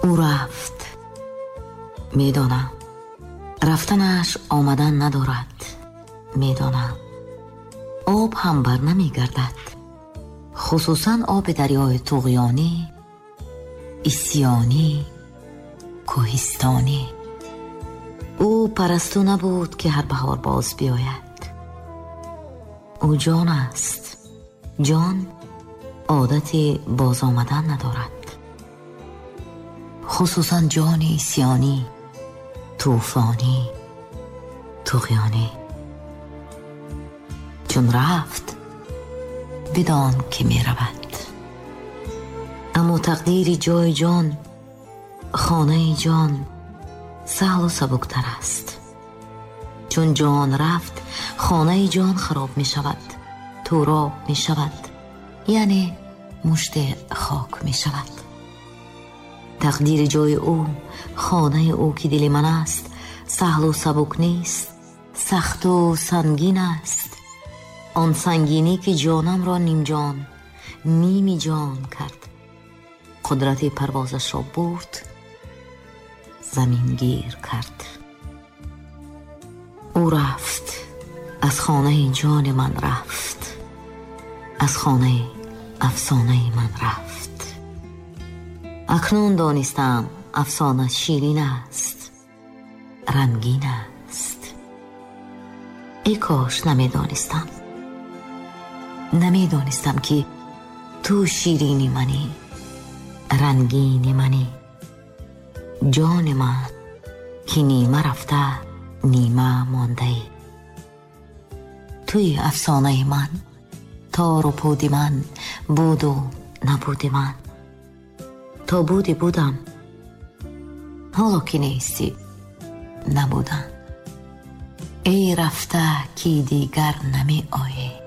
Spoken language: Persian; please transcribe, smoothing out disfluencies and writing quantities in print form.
او رفت. میدانم رفتنش آمدن ندارد. میدانم آب هم بر نمیگردد، خصوصا آب دریای طغیانی، اسیانی، کوهستانی. او پرستو نبود که هر بهار باز بیاید. او جان است. جان عادت باز آمدن ندارد، خصوصا جان اسیانی، طوفانی، طغیانی. چون رفت بدان که می رود. اما تقدیر جای جان، خانه جان سهل و سبکتر است. چون جان رفت خانه جان خراب می شود، تراب می شود، یعنی مشت خاک می شود. تقدیر جای او، خانه او که دل من است، سهل و سبک نیست، سخت و سنگین است. آن سنگینی که جانم را نیم جان، نیمی جان کرد. قدرت پروازش را برد، زمین گیر کرد. او رفت، از خانه جان من رفت، از خانه افسانه من رفت. اکنون دانستم افسانه شیرین است، رنگین است. ای کاش نمیدانستم که تو شیرینی منی، رنگینی منی. جان من که نیمه رفته نیمه مانده ای. توی افسانه من، تار و پود من، بود و نبود من. تا بودی بودم، حالا که نیستی نبودم. ای رفته که دیگر نمی آیی.